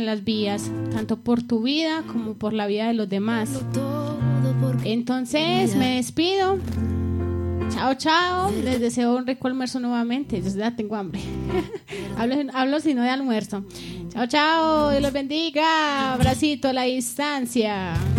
en las vías, tanto por tu vida como por la vida de los demás. Entonces me despido. Chao, chao. Les deseo un rico almuerzo nuevamente. Yo ya tengo hambre. hablo sino de almuerzo. Chao, chao. Dios los bendiga. Abracito a la distancia.